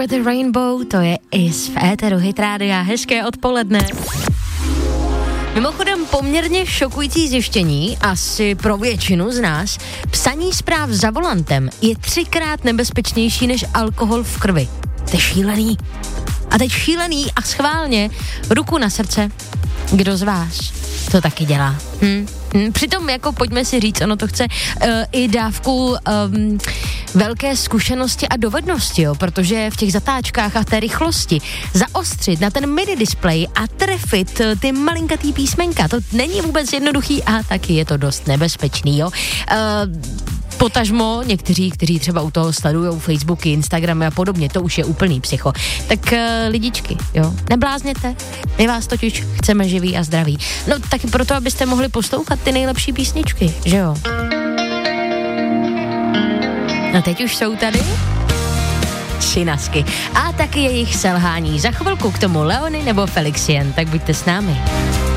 Over the Rainbow, to je Is v éteru Hit Rádia. Hezké odpoledne. Mimochodem poměrně šokující zjištění, asi pro většinu z nás, psaní zpráv za volantem je 3krát nebezpečnější než alkohol v krvi. To je šílený. A teď šílený a schválně, ruku na srdce, kdo z vás to taky dělá? Přitom jako pojďme si říct, ono to chce i dávku velké zkušenosti a dovednosti, jo, protože v těch zatáčkách a té rychlosti zaostřit na ten mini displej a trefit ty malinkatý písmenka, to není vůbec jednoduchý a taky je to dost nebezpečný, jo. Potažmo někteří, kteří třeba u toho sledujou Facebooky, Instagramy a podobně, to už je úplný psycho. Tak lidičky, jo, neblázněte, my vás totiž chceme živý a zdraví. No taky proto, abyste mohli poslouchat ty nejlepší písničky, že jo? A teď už jsou tady Šinasky a taky jejich selhání. Za chvilku k tomu Leony nebo Felixien, tak buďte s námi.